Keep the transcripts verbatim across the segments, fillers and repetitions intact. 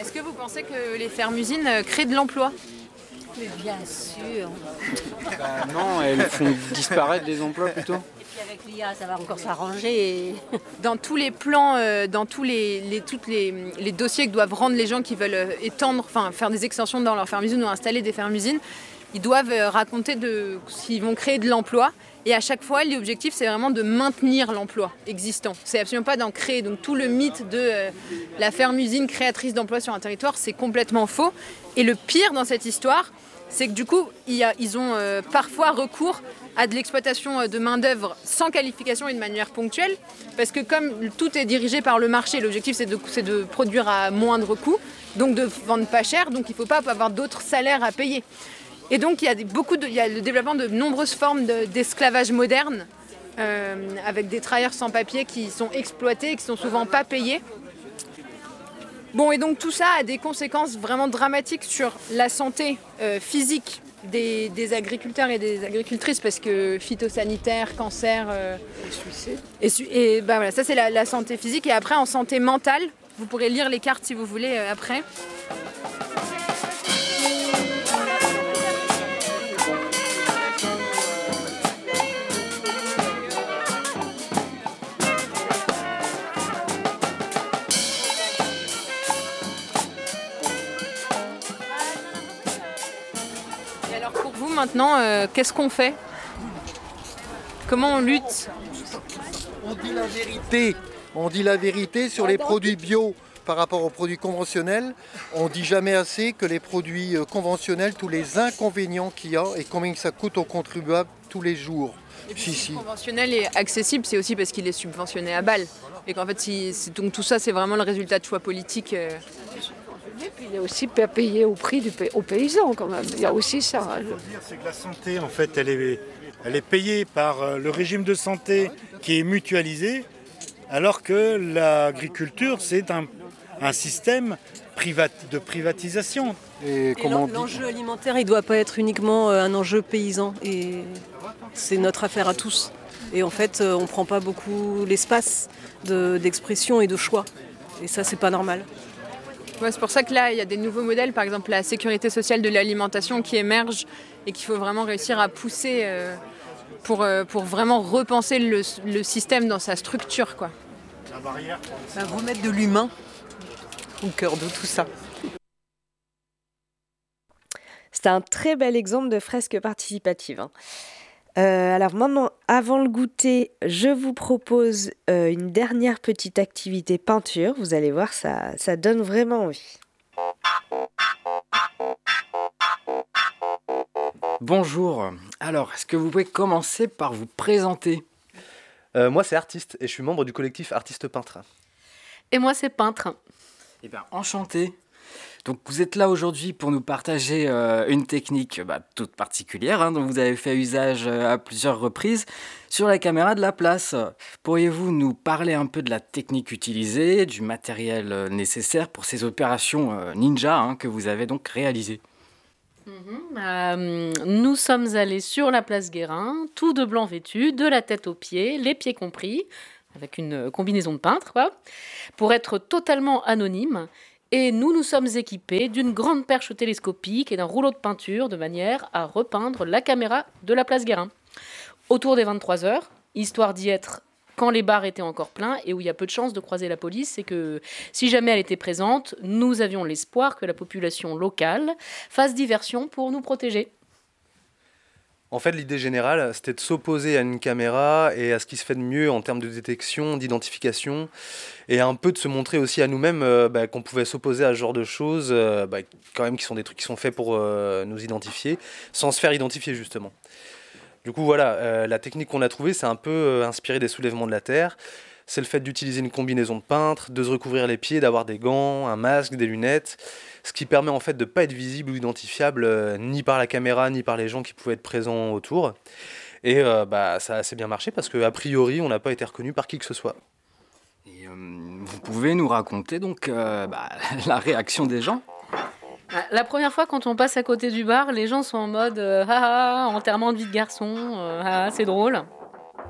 Est-ce que vous pensez que les fermes-usines euh, créent de l'emploi ? Mais bien sûr. Bah non, elles font disparaître les emplois plutôt. Et puis avec l'I A, ça va encore s'arranger. Et... Dans tous les plans, euh, dans tous les, les, toutes les, les dossiers que doivent rendre les gens qui veulent euh, étendre, enfin faire des extensions dans leur ferme-usine ou installer des fermes-usines, ils doivent euh, raconter de, s'ils vont créer de l'emploi. Et à chaque fois, l'objectif, c'est vraiment de maintenir l'emploi existant. C'est absolument pas d'en créer. Donc tout le mythe de euh, la ferme-usine créatrice d'emplois sur un territoire, c'est complètement faux. Et le pire dans cette histoire, c'est que du coup, il y a, ils ont euh, parfois recours à de l'exploitation de main-d'œuvre sans qualification et de manière ponctuelle. Parce que comme tout est dirigé par le marché, l'objectif, c'est de, c'est de produire à moindre coût, donc de vendre pas cher, donc il ne faut pas avoir d'autres salaires à payer. Et donc il y a beaucoup de, il y a le développement de nombreuses formes de, d'esclavage moderne, euh, avec des travailleurs sans papier qui sont exploités et qui sont souvent pas payés. Bon, et donc tout ça a des conséquences vraiment dramatiques sur la santé euh, physique des, des agriculteurs et des agricultrices, parce que phytosanitaire, cancer, euh, et suicide. Et, et bah voilà, ça c'est la, la santé physique. Et après en santé mentale, vous pourrez lire les cartes si vous voulez euh, après. Maintenant, euh, qu'est-ce qu'on fait ? Comment on lutte ? On dit la vérité. On dit la vérité sur les produits bio par rapport aux produits conventionnels. On dit jamais assez que les produits conventionnels, tous les inconvénients qu'il y a et combien ça coûte aux contribuables tous les jours. Et puis, si, si si. Le conventionnel est accessible, c'est aussi parce qu'il est subventionné à balle. Et qu'en fait, si, c'est, donc tout ça, c'est vraiment le résultat de choix politiques. Euh... Et puis il est aussi payé au prix du pa- aux paysans quand même. Il y a aussi ça. Ce qu'il faut dire, c'est que la santé, en fait, elle est, elle est payée par le régime de santé qui est mutualisé, alors que l'agriculture, c'est un, un système privat, de privatisation. Et Et comment l'en- on dit l'enjeu alimentaire, il ne doit pas être uniquement euh, un enjeu paysan. Et c'est notre affaire à tous. Et en fait, euh, on ne prend pas beaucoup l'espace de- d'expression et de choix. Et ça, c'est pas normal. Ouais, c'est pour ça que là, il y a des nouveaux modèles, par exemple la sécurité sociale de l'alimentation qui émerge et qu'il faut vraiment réussir à pousser euh, pour, euh, pour vraiment repenser le, le système dans sa structure, quoi. La barrière, Bah, remettre de l'humain au cœur de tout ça. C'est un très bel exemple de fresque participative. hein. Euh, alors maintenant, avant le goûter, je vous propose euh, une dernière petite activité peinture. Vous allez voir, ça, ça donne vraiment envie. Bonjour. Alors, est-ce que vous pouvez commencer par vous présenter ? Euh, moi, c'est artiste et je suis membre du collectif Artistes Peintres. Et moi, c'est peintre. Eh bien, enchanté. Donc, vous êtes là aujourd'hui pour nous partager euh, une technique bah, toute particulière hein, dont vous avez fait usage euh, à plusieurs reprises sur la caméra de la place. Pourriez-vous nous parler un peu de la technique utilisée, du matériel euh, nécessaire pour ces opérations euh, ninja hein, que vous avez donc réalisées ? Mhm. Euh, nous sommes allés sur la place Guérin, tout de blanc vêtu, de la tête aux pieds, les pieds compris, avec une combinaison de peintre, quoi, pour être totalement anonyme. Et nous nous sommes équipés d'une grande perche télescopique et d'un rouleau de peinture de manière à repeindre la caméra de la place Guérin. Autour des vingt-trois heures, histoire d'y être quand les bars étaient encore pleins et où il y a peu de chances de croiser la police, c'est que si jamais elle était présente, nous avions l'espoir que la population locale fasse diversion pour nous protéger. En fait, l'idée générale, c'était de s'opposer à une caméra et à ce qui se fait de mieux en termes de détection, d'identification, et un peu de se montrer aussi à nous-mêmes euh, bah, qu'on pouvait s'opposer à ce genre de choses, euh, bah, quand même qui sont des trucs qui sont faits pour euh, nous identifier, sans se faire identifier justement. Du coup, voilà, euh, la technique qu'on a trouvée, c'est un peu euh, inspiré des soulèvements de la Terre. C'est le fait d'utiliser une combinaison de peintre, de se recouvrir les pieds, d'avoir des gants, un masque, des lunettes, ce qui permet en fait de ne pas être visible ou identifiable euh, ni par la caméra, ni par les gens qui pouvaient être présents autour. Et euh, bah, ça a assez bien marché parce qu'a priori, on n'a pas été reconnu par qui que ce soit. Et, euh, vous pouvez nous raconter donc euh, bah, la réaction des gens ? La première fois, quand on passe à côté du bar, les gens sont en mode euh, « Ah ah, enterrement de vie de garçon, euh, ah, c'est drôle ».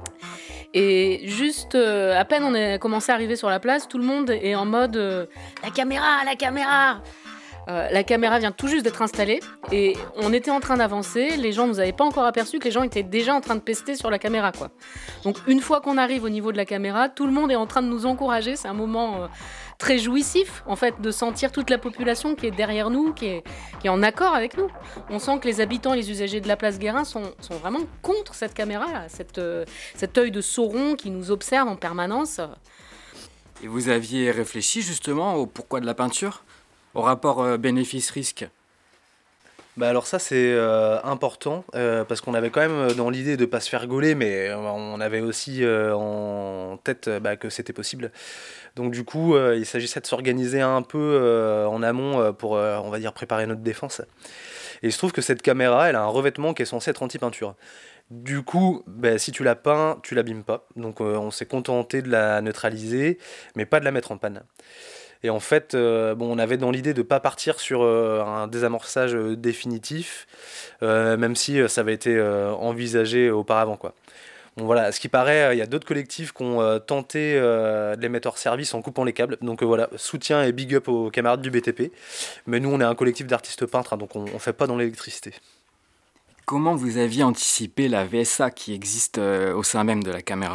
Et juste euh, à peine on a commencé à arriver sur la place, tout le monde est en mode euh, la caméra, la caméra. Euh, la caméra vient tout juste d'être installée et on était en train d'avancer. Les gens nous avaient pas encore aperçu que les gens étaient déjà en train de pester sur la caméra, quoi. Donc une fois qu'on arrive au niveau de la caméra, tout le monde est en train de nous encourager. C'est un moment euh, très jouissif en fait de sentir toute la population qui est derrière nous, qui est, qui est en accord avec nous. On sent que les habitants, les usagers de la place Guérin sont, sont vraiment contre cette caméra, là, cette, euh, cet œil de Sauron qui nous observe en permanence. Et vous aviez réfléchi justement au pourquoi de la peinture ? Au rapport euh, bénéfice-risque? Bah alors ça c'est euh, important euh, parce qu'on avait quand même dans l'idée de ne pas se faire gauler, mais euh, on avait aussi euh, en tête euh, bah, que c'était possible. Donc du coup euh, il s'agissait de s'organiser un peu euh, en amont euh, pour euh, on va dire préparer notre défense. Et il se trouve que cette caméra elle a un revêtement qui est censé être anti-peinture. Du coup, bah, si tu la peins, tu l'abîmes pas. Donc euh, on s'est contenté de la neutraliser, mais pas de la mettre en panne. Et en fait, euh, bon, on avait dans l'idée de ne pas partir sur euh, un désamorçage euh, définitif, euh, même si euh, ça avait été euh, envisagé auparavant, quoi. Bon, voilà, ce qui paraît, il y a d'autres collectifs qui ont euh, tenté euh, de les mettre hors service en coupant les câbles. Donc euh, voilà, soutien et big up aux camarades du B T P. Mais nous, on est un collectif d'artistes peintres, hein, donc on ne fait pas dans l'électricité. Comment vous aviez anticipé la V S A qui existe euh, au sein même de la caméra ?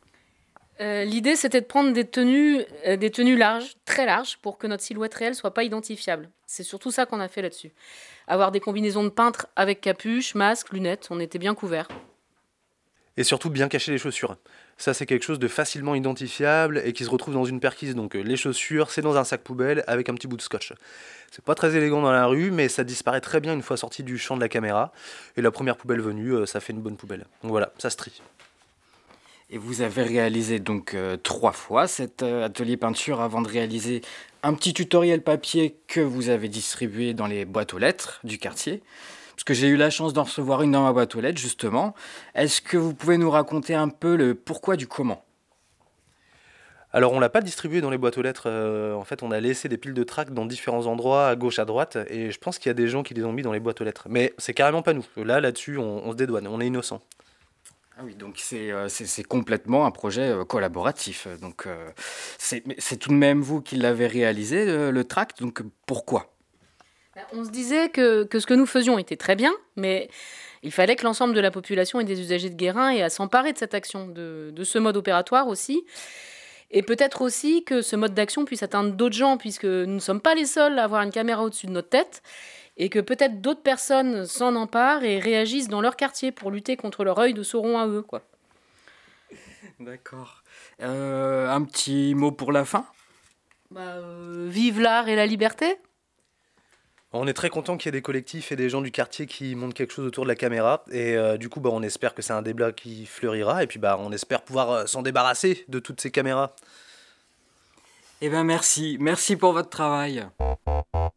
Euh, l'idée, c'était de prendre des tenues, euh, des tenues larges, très larges, pour que notre silhouette réelle soit pas identifiable. C'est surtout ça qu'on a fait là-dessus. Avoir des combinaisons de peintres avec capuche, masque, lunettes, on était bien couverts. Et surtout bien cacher les chaussures. Ça, c'est quelque chose de facilement identifiable et qui se retrouve dans une perquise. Donc euh, les chaussures, c'est dans un sac poubelle avec un petit bout de scotch. C'est pas très élégant dans la rue, mais ça disparaît très bien une fois sorti du champ de la caméra. Et la première poubelle venue, euh, ça fait une bonne poubelle. Donc voilà, ça se trie. Et vous avez réalisé donc euh, trois fois cet euh, atelier peinture avant de réaliser un petit tutoriel papier que vous avez distribué dans les boîtes aux lettres du quartier. Parce que j'ai eu la chance d'en recevoir une dans ma boîte aux lettres justement. Est-ce que vous pouvez nous raconter un peu le pourquoi du comment ? Alors on l'a pas distribué dans les boîtes aux lettres, euh, en fait on a laissé des piles de tracts dans différents endroits, à gauche, à droite, et je pense qu'il y a des gens qui les ont mis dans les boîtes aux lettres. Mais c'est carrément pas nous. Là, là-dessus, on, on se dédouane, on est innocent. Ah oui, donc c'est, euh, c'est, c'est complètement un projet euh, collaboratif. Donc euh, c'est, mais c'est tout de même vous qui l'avez réalisé, le, le tract, donc pourquoi ? On se disait que, que ce que nous faisions était très bien, mais il fallait que l'ensemble de la population et des usagers de Guérin aient à s'emparer de cette action, de, de ce mode opératoire aussi. Et peut-être aussi que ce mode d'action puisse atteindre d'autres gens, puisque nous ne sommes pas les seuls à avoir une caméra au-dessus de notre tête, et que peut-être d'autres personnes s'en emparent et réagissent dans leur quartier pour lutter contre leur œil de Sauron à eux, quoi. D'accord. Euh, un petit mot pour la fin ? Bah, euh, vive l'art et la liberté. On est très content qu'il y ait des collectifs et des gens du quartier qui montrent quelque chose autour de la caméra. Et euh, du coup, bah, on espère que c'est un débat qui fleurira. Et puis, bah, on espère pouvoir euh, s'en débarrasser de toutes ces caméras. Eh bien, merci. Merci pour votre travail.